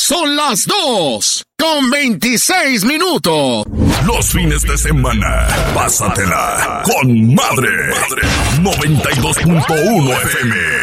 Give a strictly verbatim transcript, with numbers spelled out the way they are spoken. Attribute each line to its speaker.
Speaker 1: son las dos con veintiséis minutos.
Speaker 2: Los fines de semana, pásatela con madre. noventa y dos punto uno F M.